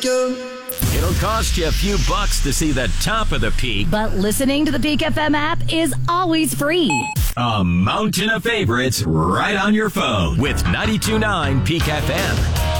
It'll cost you a few bucks to see the top of the peak, but listening to the Peak FM app is always free. A mountain of favorites right on your phone with 92.9 Peak FM.